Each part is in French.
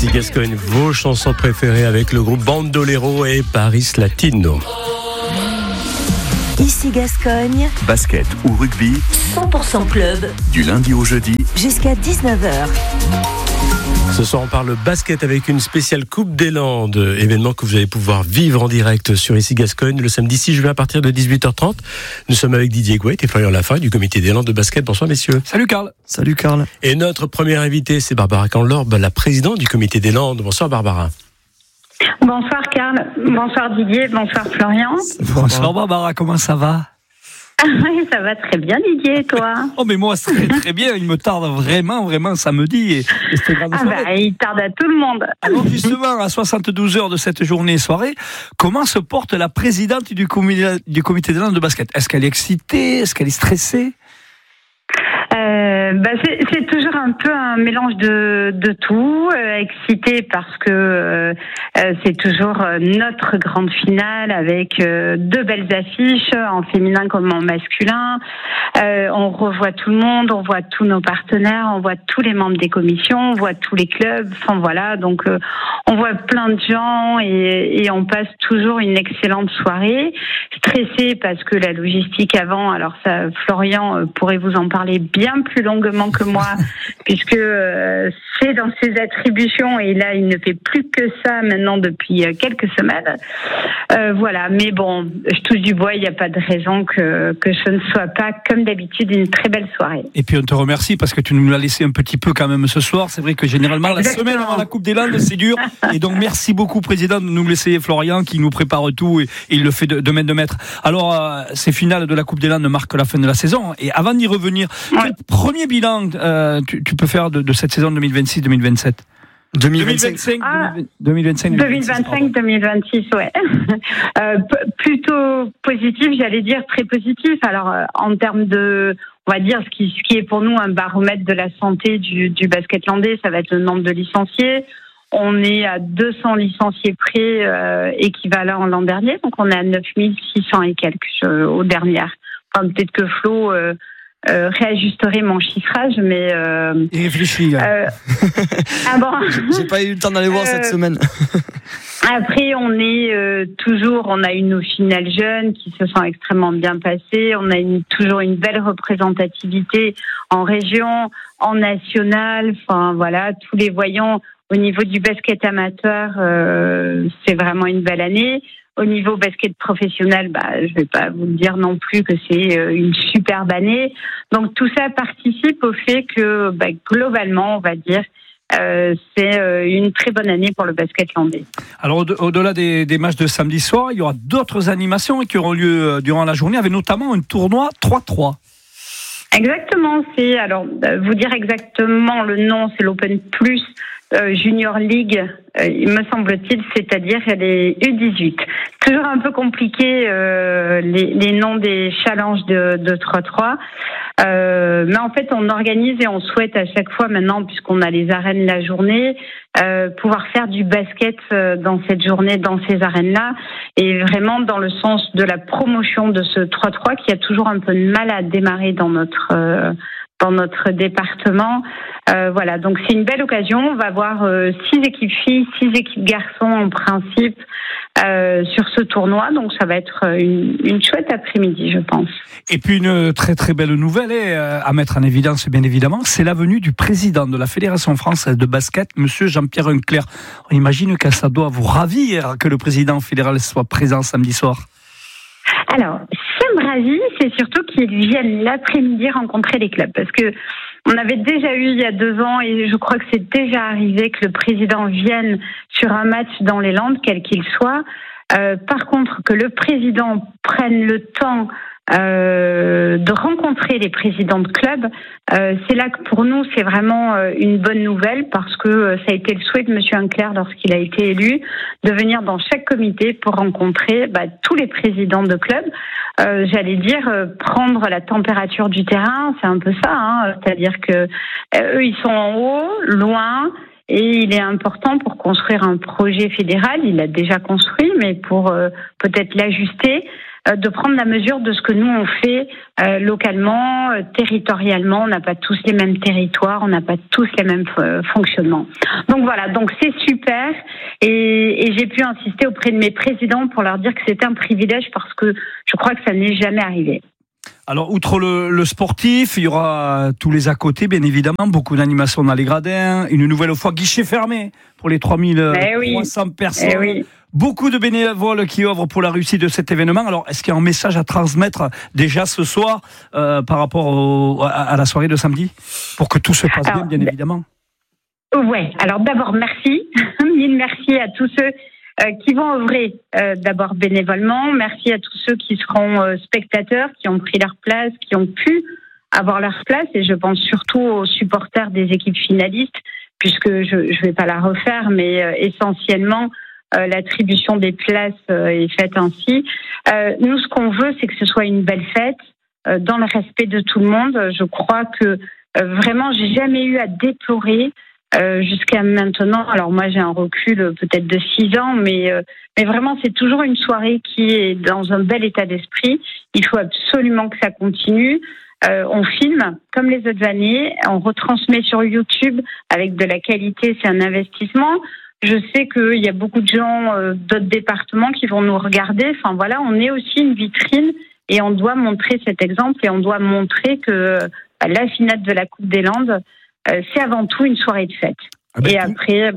Ici Gascogne, vos chansons préférées avec le groupe Bandolero et Paris Latino. Ici Gascogne, basket ou rugby, 100% club, du lundi au jeudi, jusqu'à 19h. Ce soir, on parle basket avec une spéciale Coupe des Landes, événement que vous allez pouvoir vivre en direct sur Ici Gascogne le samedi 6 juin à partir de 18h30. Nous sommes avec Didier Gouet et Florian Lafay du comité des Landes de basket. Bonsoir messieurs. Salut Karl. Salut Karl. Et notre première invitée, c'est Barbara Candelorbe, la présidente du comité des Landes. Bonsoir Barbara. Bonsoir Karl, bonsoir Didier, bonsoir Florian. Bonsoir Barbara, comment ça va? Oui, ça va très bien Didier, et toi? Oh mais moi c'est très bien, il me tarde vraiment samedi et c'était grande soirée. Il tarde à tout le monde. Alors justement, à 72 heures de cette journée et soirée, comment se porte la présidente du comité des Landes de basket? Est-ce qu'elle est excitée? Est-ce qu'elle est stressée? C'est toujours un peu un mélange de tout, excité parce que c'est toujours notre grande finale avec deux belles affiches en féminin comme en masculin. On revoit tout le monde, on voit tous nos partenaires, on voit tous les membres des commissions, on voit tous les clubs. Enfin voilà, donc on voit plein de gens et on passe toujours une excellente soirée. Stressé parce que la logistique avant, alors ça, Florian pourrait vous en parler bien plus longuement que moi, puisque c'est dans ses attributions et là il ne fait plus que ça maintenant depuis quelques semaines. Voilà, mais bon, je touche du bois, il n'y a pas de raison que ce ne soit pas comme d'habitude une très belle soirée. Et puis on te remercie parce que tu nous l'as laissé un petit peu quand même ce soir. C'est vrai que généralement Exactement. La semaine avant la Coupe des Landes c'est dur. Et donc merci beaucoup président de nous laisser Florian qui nous prépare tout et il le fait de main de maître. Alors ces finales de la Coupe des Landes marquent la fin de la saison. Et avant d'y revenir, quel premier bilan tu peux faire de cette saison 2026-2027? 2025-2026, ouais. Plutôt positif, j'allais dire très positif. Alors, en termes de, on va dire, ce qui est pour nous un baromètre de la santé du basket landais, ça va être le nombre de licenciés. On est à 200 licenciés près, équivalent l'an dernier, donc on est à 9600 et quelques aux dernières. Enfin, peut-être que Flo réajusterai mon chiffrage, mais Il réfléchit. bon. J'ai pas eu le temps d'aller voir cette semaine. Après, on est toujours, on a nos finales jeunes qui se sont extrêmement bien passées. On a toujours une belle représentativité en région, en national. Enfin voilà, tous les voyants au niveau du basket amateur, c'est vraiment une belle année. Au niveau basket professionnel, je vais pas vous dire non plus que c'est une superbe année. Donc tout ça participe au fait que globalement, on va dire, c'est une très bonne année pour le basket landais. Alors au-delà des matchs de samedi soir, il y aura d'autres animations qui auront lieu durant la journée, avec notamment un tournoi 3-3. Exactement, vous dire exactement le nom, c'est l'Open Plus Junior League, il me semble-t-il, c'est-à-dire les U18. Toujours un peu compliqué les noms des challenges de 3-3. Mais en fait, on organise et on souhaite à chaque fois maintenant, puisqu'on a les arènes la journée, pouvoir faire du basket dans cette journée, dans ces arènes-là, et vraiment dans le sens de la promotion de ce 3-3 qui a toujours un peu de mal à démarrer dans notre département. Voilà, donc c'est une belle occasion. On va avoir 6 équipes filles, 6 équipes garçons en principe sur ce tournoi. Donc ça va être une chouette après-midi, je pense. Et puis une très très belle nouvelle à mettre en évidence, bien évidemment, c'est la venue du président de la Fédération française de basket, monsieur Jean-Pierre Unclair. On imagine que ça doit vous ravir que le président fédéral soit présent samedi soir. Alors, ça me ravit, c'est surtout qu'ils viennent l'après-midi rencontrer les clubs. Parce que on avait déjà eu il y a 2 ans, et je crois que c'est déjà arrivé que le président vienne sur un match dans les Landes, quel qu'il soit. Par contre, que le président prenne le temps de rencontrer les présidents de clubs, c'est là que pour nous c'est vraiment une bonne nouvelle, parce que ça a été le souhait de monsieur Unclair lorsqu'il a été élu, de venir dans chaque comité pour rencontrer tous les présidents de clubs. J'allais dire prendre la température du terrain, c'est un peu ça, c'est-à-dire que eux ils sont en haut, loin. Et il est important pour construire un projet fédéral, il l'a déjà construit, mais pour peut-être l'ajuster, de prendre la mesure de ce que nous on fait localement, territorialement. On n'a pas tous les mêmes territoires, on n'a pas tous les mêmes fonctionnements. Donc voilà, donc c'est super et j'ai pu insister auprès de mes présidents pour leur dire que c'était un privilège parce que je crois que ça n'est jamais arrivé. Alors, outre le sportif, il y aura tous les à côté, bien évidemment, beaucoup d'animations dans les gradins, une nouvelle fois guichet fermé pour les 3300 personnes. Beaucoup de bénévoles qui œuvrent pour la réussite de cet événement. Alors, est-ce qu'il y a un message à transmettre déjà ce soir par rapport à la soirée de samedi pour que tout se passe bien évidemment? Ouais. Alors d'abord, merci. Mille merci à tous ceux qui vont œuvrer d'abord bénévolement. Merci à tous ceux qui seront spectateurs, qui ont pris leur place, qui ont pu avoir leur place. Et je pense surtout aux supporters des équipes finalistes, puisque je vais pas la refaire, mais essentiellement, l'attribution des places est faite ainsi. Nous, ce qu'on veut, c'est que ce soit une belle fête, dans le respect de tout le monde. Je crois que vraiment, j'ai jamais eu à déplorer jusqu'à maintenant. Alors moi, j'ai un recul peut-être de 6 ans, mais vraiment, c'est toujours une soirée qui est dans un bel état d'esprit. Il faut absolument que ça continue. On filme comme les autres années, on retransmet sur YouTube avec de la qualité, c'est un investissement. Je sais qu'il y a beaucoup de gens d'autres départements qui vont nous regarder. Enfin voilà, on est aussi une vitrine et on doit montrer cet exemple et on doit montrer que la finale de la Coupe des Landes, c'est avant tout une soirée de fête. Et après,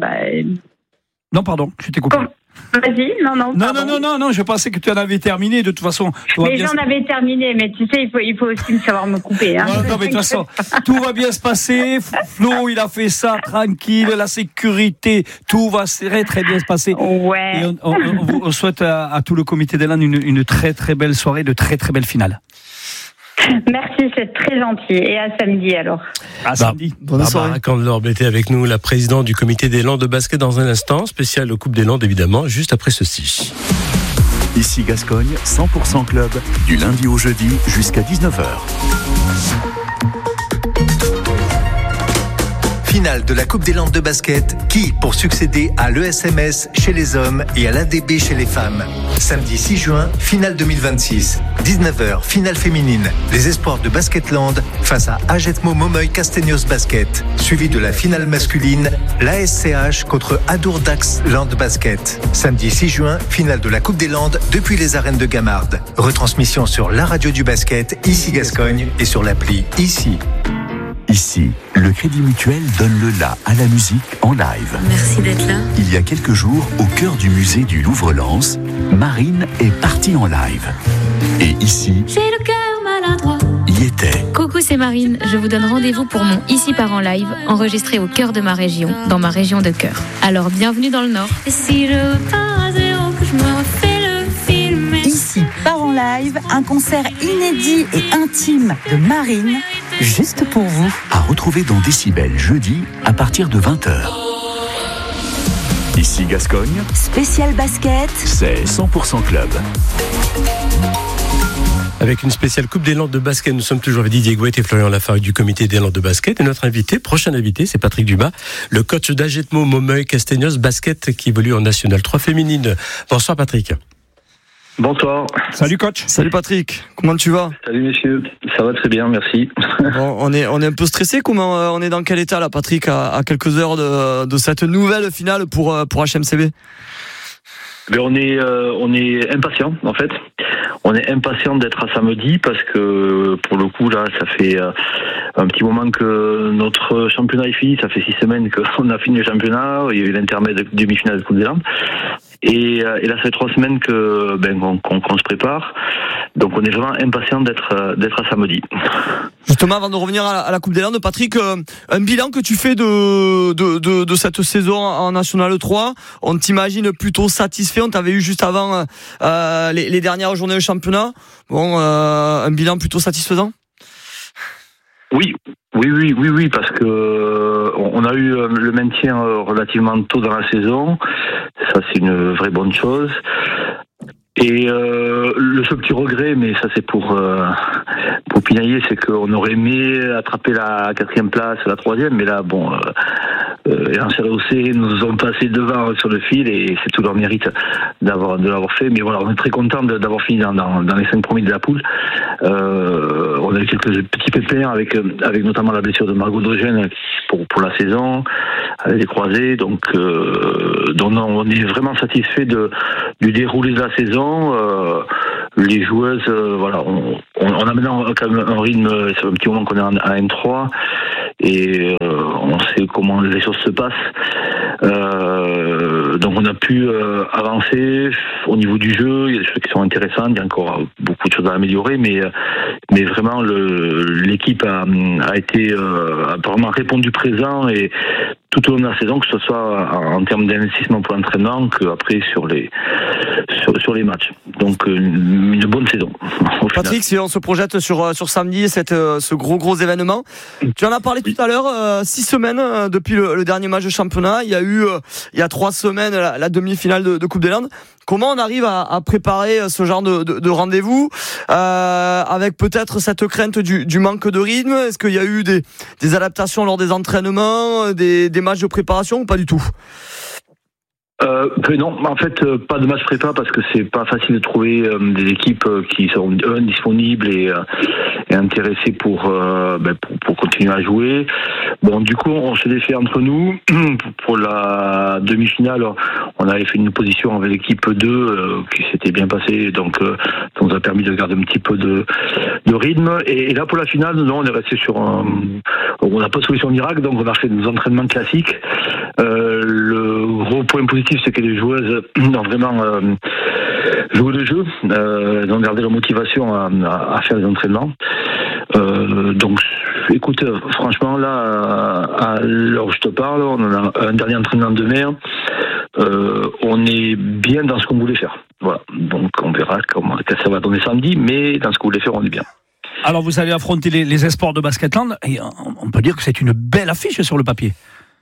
Non, pardon, je t'ai coupé. Vas-y, non, je pensais que tu en avais terminé, de toute façon. Mais j'en avais terminé, mais tu sais, il faut aussi savoir me couper. Hein. Non, mais de toute façon, tout va bien se passer. Flo, il a fait ça tranquille, la sécurité, tout va très bien se passer. Ouais. Et on souhaite à tout le comité des Landes une très très belle soirée, de très très belles finales. Merci, c'est très gentil. Et à samedi alors. À samedi. Barbara Candelorbe était avec nous, la présidente du comité des Landes de basket dans un instant, spécial Coupe des Landes évidemment, juste après ceci. Ici Gascogne, 100% club, du lundi au jeudi jusqu'à 19h. Finale de la Coupe des Landes de basket, qui pour succéder à l'ESMS chez les hommes et à l'ADB chez les femmes. Samedi 6 juin, finale 2026. 19h, finale féminine. Les espoirs de Basketland face à Ajetmo Momeuil Castaignos Basket. Suivi de la finale masculine, l'ASCH contre Adour Dax Land Basket. Samedi 6 juin, finale de la Coupe des Landes depuis les arènes de Gamarde. Retransmission sur la radio du basket, ici Gascogne, et sur l'appli ici. Ici, le Crédit Mutuel donne le la à la musique en live. Merci d'être là. Il y a quelques jours, au cœur du musée du Louvre-Lens, Marine est partie en live. Et ici, j'ai le cœur maladroit. Y était. Coucou, c'est Marine. Je vous donne rendez-vous pour mon Ici part en live, enregistré au cœur de ma région, dans ma région de cœur. Alors, bienvenue dans le Nord. Et si je pars à zéro, que je me refais le film. Ici part en live, un concert inédit et intime de Marine, juste pour vous. À retrouver dans Décibel jeudi à partir de 20h. Ici Gascogne, Spécial basket, c'est 100% club. Avec une spéciale Coupe des Landes de basket, nous sommes toujours avec Didier Gouet et Florian Lafargue du comité des Landes de basket. Et notre prochain invité, c'est Patrick Dumas, le coach d'Ajetmo Momeuil Castaignos Basket qui évolue en National 3 féminine. Bonsoir Patrick. Bonsoir. Salut coach. Salut Patrick, comment tu vas? Salut messieurs, ça va très bien, merci. Bon, on est un peu stressé, on est dans quel état là Patrick, à quelques heures de cette nouvelle finale pour HMCB? Mais on est impatient en fait. On est impatient d'être à samedi parce que pour le coup là, ça fait un petit moment que notre championnat est fini. Ça fait 6 semaines qu'on a fini le championnat. Il y a eu l'intermède de demi-finale de Coupe des Landes. Et là, ça fait 3 semaines qu'on se prépare. Donc, on est vraiment impatient d'être à samedi. Justement, avant de revenir à la Coupe des Landes, Patrick, un bilan que tu fais de cette saison en National 3, on t'imagine plutôt satisfait. On t'avait eu juste avant les dernières journées de championnat. Bon, un bilan plutôt satisfaisant? Oui, parce que on a eu le maintien relativement tôt dans la saison. Ça, c'est une vraie bonne chose. Et le seul petit regret, mais ça c'est pour pour pinailler, c'est qu'on aurait aimé attraper la 4e place, la 3e, mais là, bon, LRC nous ont passé devant sur le fil et c'est tout leur mérite de l'avoir fait. Mais voilà, on est très content d'avoir fini dans les 5 premiers de la poule. On a eu quelques petits pépins avec notamment la blessure de Margot Drogène pour la saison, avec les croisés. Donc on est vraiment satisfait du déroulé de la saison. Les joueuses, voilà, on a maintenant quand même un rythme, c'est un petit moment qu'on est en N3 et on sait comment les choses se passent. Donc on a pu avancer au niveau du jeu. Il y a des choses qui sont intéressantes, il y a encore beaucoup de choses à améliorer, mais vraiment l'équipe a vraiment répondu présent et tout au long de la saison, que ce soit en termes d'investissement pour l'entraînement qu'après sur les matchs. Donc une bonne saison. Patrick, si on se projette sur samedi, ce gros événement, tu en as parlé tout à l'heure, 6 semaines depuis le dernier match de championnat. Il y a eu il y a 3 semaines la demi-finale de Coupe des Landes. Comment on arrive à préparer ce genre de rendez-vous avec peut-être cette crainte du manque de rythme? Est-ce qu'il y a eu des adaptations lors des entraînements, des matchs de préparation ou pas du tout? Non, en fait, pas de match prépa parce que c'est pas facile de trouver des équipes qui sont disponibles et intéressées pour continuer à jouer. Bon, du coup, on s'est défait entre nous. Pour la demi-finale, on avait fait une position avec l'équipe 2 qui s'était bien passée, donc ça nous a permis de garder un petit peu de rythme. Et là, pour la finale, non, on est resté sur on n'a pas de solution miracle, donc on a fait des entraînements classiques. Le gros point positif, c'est que les joueuses ont vraiment joué le jeu. Elles ont gardé leur motivation à faire les entraînements. Donc, écoute, franchement, là, à l'heure où je te parle, on en a un dernier entraînement demain. On est bien dans ce qu'on voulait faire. Voilà. Donc, on verra qu'est-ce que ça va donner samedi, mais dans ce qu'on voulait faire, on est bien. Alors, vous allez affronter les espoirs de Basketland, et on peut dire que c'est une belle affiche sur le papier.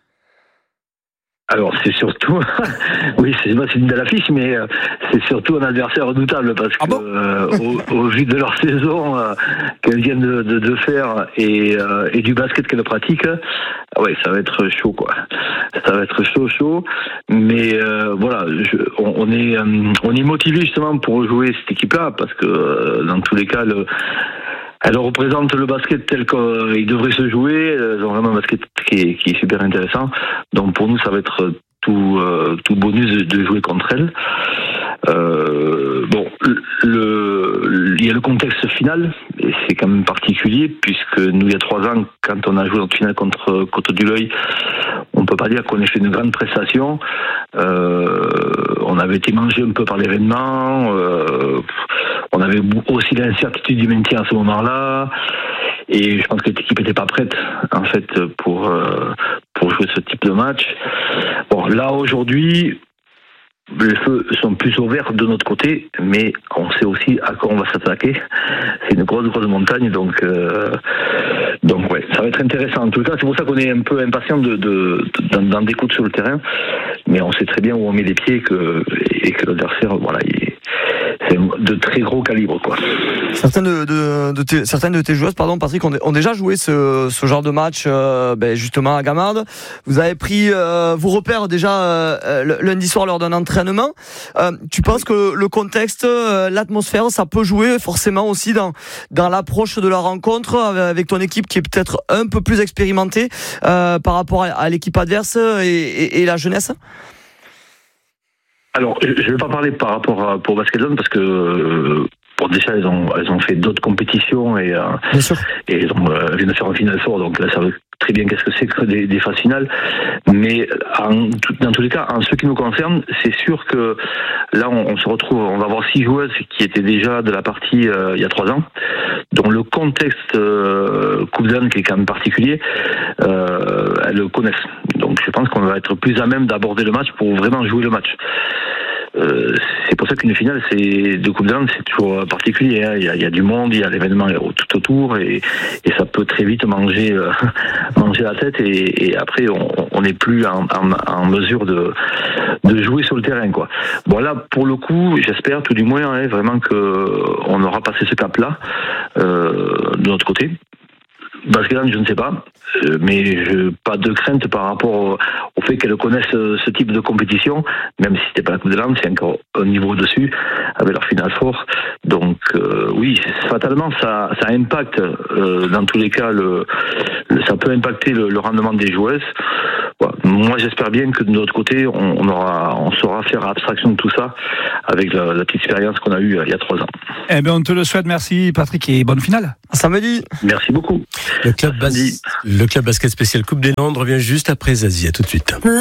Alors c'est surtout, oui, c'est une belle affiche, mais c'est surtout un adversaire redoutable parce que au vu de leur saison qu'elles viennent de faire et du basket qu'elles pratiquent, ouais, ça va être chaud quoi. Ça va être chaud, mais voilà, on est motivé justement pour jouer cette équipe-là parce que dans tous les cas elles représentent le basket tel qu'il devrait se jouer. Elles ont vraiment un basket qui est super intéressant. Donc pour nous, ça va être tout bonus de jouer contre elles. Bon, il y a le contexte final, et c'est quand même particulier, puisque nous, il y a 3 ans, quand on a joué notre finale contre Côte-du-Loy, on peut pas dire qu'on ait fait une grande prestation. On avait été mangé un peu par l'événement. On avait aussi l'incertitude du maintien à ce moment-là. Et je pense que l'équipe n'était pas prête, en fait, pour jouer ce type de match. Bon, là, aujourd'hui, les feux sont plus ouverts de notre côté, mais on sait aussi à quoi on va s'attaquer. C'est une grosse montagne, donc ouais, ça va être intéressant. En tout cas, c'est pour ça qu'on est un peu impatient d'en découdre sur le terrain, mais on sait très bien où on met les pieds et que l'adversaire, voilà, c'est de très gros calibre, quoi. Certaines de tes joueuses, Patrick, ont déjà joué ce genre de match, justement à Gamarde. Vous avez pris vos repères déjà lundi soir lors d'un entraînement. Tu penses que le contexte, l'atmosphère, ça peut jouer forcément aussi dans l'approche de la rencontre avec ton équipe qui est peut-être un peu plus expérimentée par rapport à l'équipe adverse et la jeunesse? Alors, je ne vais pas parler par rapport pour Basketland parce que déjà elles ont fait d'autres compétitions et elles viennent de faire un final fort, donc là ça veut très bien qu'est-ce que c'est que des phases finales. Mais dans tous les cas, en ce qui nous concerne, c'est sûr que là on se retrouve, on va avoir 6 joueuses qui étaient déjà de la partie il y a 3 ans, dont le contexte Coupe d'Anne qui est quand même particulier, elles le connaissent. Donc je pense qu'on va être plus à même d'aborder le match pour vraiment jouer le match. c'est pour ça qu'une finale de Coupe des Landes, c'est toujours particulier. Hein. Il y a du monde, il y a l'événement tout autour, et ça peut très vite manger la tête, et après on n'est plus en mesure de jouer sur le terrain, quoi. Bon, là, pour le coup, j'espère tout du moins vraiment qu'on aura passé ce cap-là de notre côté. Basket-Land, je ne sais pas, mais pas de crainte par rapport au fait qu'elles connaissent ce type de compétition, même si c'était pas la Coupe des Landes, c'est encore un niveau au-dessus avec leur finale fort. Donc oui, fatalement ça impacte dans tous les cas ça peut impacter le rendement des joueuses. Voilà. Moi, j'espère bien que de notre côté, on saura faire abstraction de tout ça avec la petite expérience qu'on a eue il y a 3 ans. Eh bien, on te le souhaite. Merci, Patrick, et bonne finale. À samedi. Merci beaucoup. Le club basket spécial Coupe des Landes revient juste après Zazie. À tout de suite.